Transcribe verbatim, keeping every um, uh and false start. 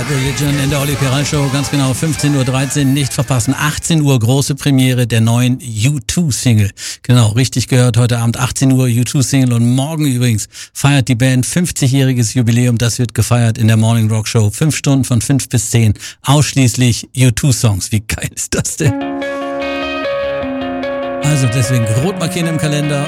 Religion in der Olli Peral Show, ganz genau fünfzehn Uhr dreizehn, nicht verpassen. achtzehn Uhr große Premiere der neuen U zwei Single. Genau, richtig gehört, heute Abend achtzehn Uhr U zwei Single und morgen übrigens feiert die Band fünfzigjähriges Jubiläum. Das wird gefeiert in der Morning Rock Show. Fünf Stunden von fünf bis zehn, ausschließlich U zwei Songs. Wie geil ist das denn? Also deswegen rot markieren im Kalender